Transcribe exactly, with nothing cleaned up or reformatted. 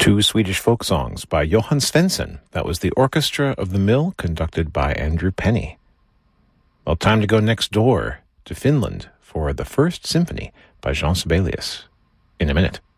Two Swedish folk songs by Johan Svensson. That was the Orchestra of the Mill, conducted by Andrew Penny. Well, time to go next door to Finland for the First Symphony by Jean Sibelius. In a minute.